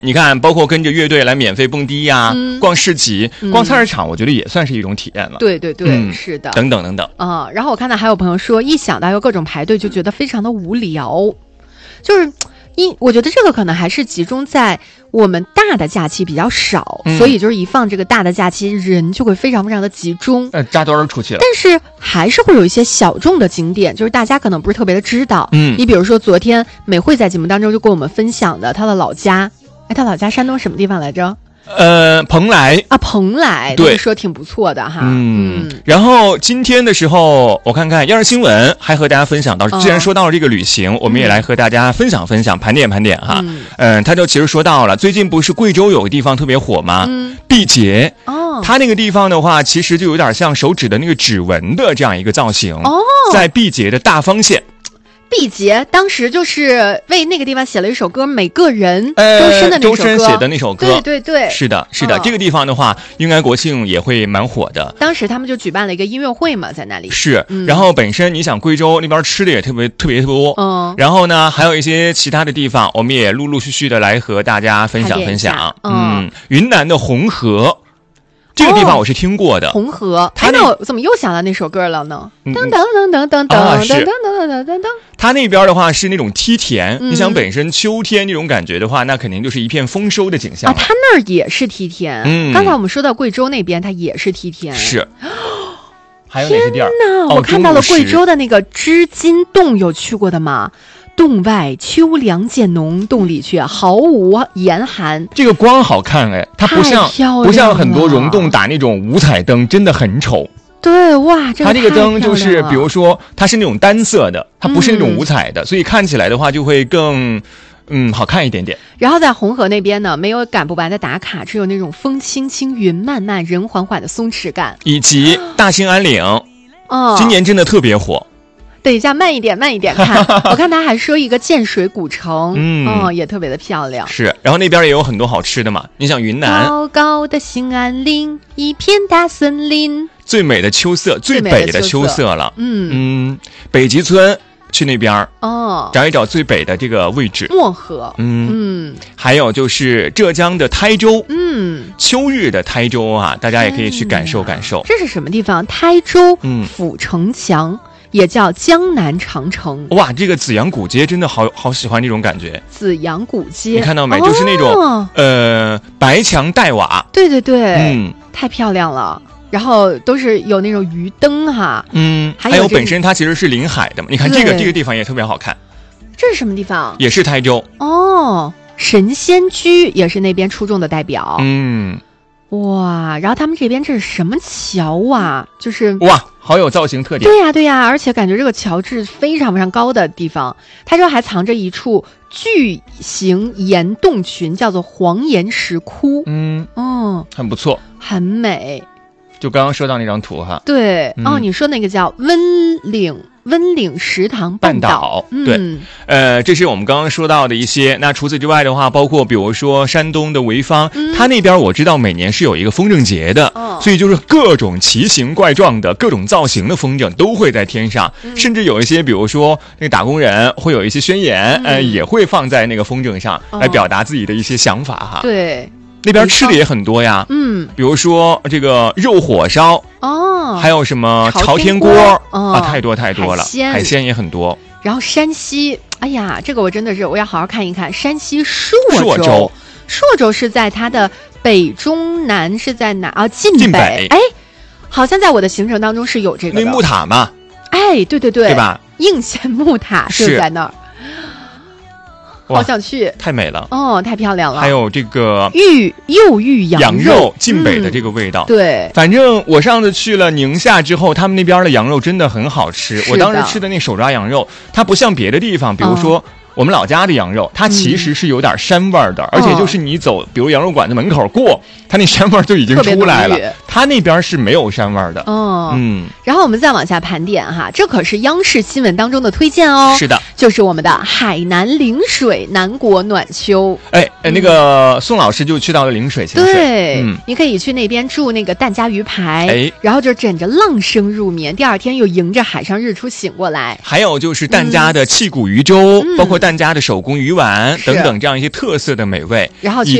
你看，包括跟着乐队来免费蹦迪呀，逛市集、逛菜市场，我觉得也算是一种体验了。 对对对，是的， 等等等等。 然后我看到还有朋友说，一想到要各种排队，就觉得非常的无聊。就是我觉得这个可能还是集中在我们大的假期比较少，所以就是一放这个大的假期，人就会非常非常的集中， 扎堆儿出去了。 但是还是会有一些小众的景点，就是大家可能不是特别的知道。你比如说昨天美惠在节目当中就跟我们分享的她的老家，她老家山东什么地方来着？ 蓬莱啊，蓬莱， 对， 说挺不错的哈。 然后今天的时候，我看看央视新闻还和大家分享到，既然说到了这个旅行，我们也来和大家分享分享，盘点盘点哈。他就其实说到了，最近不是贵州有个地方特别火吗？毕节。它那个地方的话，其实就有点像手指的那个指纹的这样一个造型。在毕节的大方县。 毕节当时就是为那个地方写了一首歌，每个人周深写的那首歌， 对对对， 是的，是的。这个地方的话，应该国庆也会蛮火的。 当时他们就举办了一个音乐会嘛，在那里是。然后本身你想贵州那边吃的也特别多，然后呢还有一些其他的地方，我们也陆陆续续的来和大家分享分享。云南的红河。这个地方我是听过的， 红河。那我怎么又想到那首歌了呢？噔噔噔噔噔噔噔噔噔噔噔。 它那边的话是那种梯田，你想本身秋天这种感觉的话，那肯定就是一片丰收的景象。 它那儿也是梯田。刚才我们说到贵州那边，它也是梯田。 是。还有哪些地儿？ 天哪！我看到了贵州的那个织金洞，有去过的吗？洞外秋凉渐浓，洞里却毫无严寒。 这个光好看哎，它不像很多溶洞打那种五彩灯，真的很丑。 对，哇， 它这个灯就是比如说它是那种单色的，它不是那种五彩的，所以看起来的话就会更好看一点点。 然后在红河那边呢，没有赶不完的打卡，只有那种风轻轻云漫漫人缓缓的松弛感。 以及大兴安岭今年真的特别火。 等一下，慢一点看。我看他还说一个建水古城，也特别的漂亮。 是，然后那边也有很多好吃的嘛。你想云南高高的兴安岭，一片大森林， 最美的秋色，最北的秋色了。北极村去那边找一找最北的这个位置。 漠河， 还有就是浙江的台州，秋日的台州啊，大家也可以去感受感受。 这是什么地方？台州府城墙。也叫江南长城。 哇，这个紫阳古街真的好喜欢这种感觉。 紫阳古街， 你看到没？就是那种白墙带瓦。 对对对，太漂亮了。然后都是有那种鱼灯哈， 还有本身它其实是临海的嘛。你看这个地方也特别好看。 这是什么地方？ 也是台州。 神仙居也是那边出众的代表。哇，然后他们这边这是什么桥啊？就是哇，好有造型特点。 对呀，而且感觉这个桥质非常非常高的地方，它这还藏着一处巨型岩洞群，叫做黄岩石窟。 很不错， 很美。 就刚刚说到那张图哈。 对，你说那个叫温岭石塘半岛。 对，这是我们刚刚说到的一些。那除此之外的话，包括比如说山东的潍坊，它那边我知道每年是有一个风筝节的，所以就是各种奇形怪状的各种造型的风筝都会在天上，甚至有一些比如说那个打工人会有一些宣言，也会放在那个风筝上来表达自己的一些想法哈。 对。 那边吃的也很多呀，比如说这个肉火烧，还有什么朝天锅太多了，海鲜也很多。 然后山西，哎呀，这个我真的是我要好好看一看。山西朔州是在它的北中南是在哪啊？晋北。哎，好像在我的行程当中是有这个的。 那木塔嘛。 哎，对， 对吧？ 应县木塔是在那儿。好想去， 太美了太漂亮了。 还有这个幼芋羊肉， 晋北的这个味道。 对， 反正我上次去了宁夏之后，他们那边的羊肉真的很好吃。我当时吃的那手抓羊肉，它不像别的地方，比如说我们老家的羊肉，它其实是有点膻味的，而且就是你走，比如羊肉馆的门口过，它那膻味就已经出来了， 它那边是没有膻味儿的。 然后我们再往下盘点哈，这可是央视新闻当中的推荐哦。 是的， 就是我们的海南陵水南国暖秋。 那个宋老师就去到了陵水潜水。 对，你可以去那边住那个疍家鱼排，然后就枕着浪声入眠，第二天又迎着海上日出醒过来。 还有就是疍家的气骨鱼粥，包括疍家的手工鱼丸等等这样一些特色的美味， 然后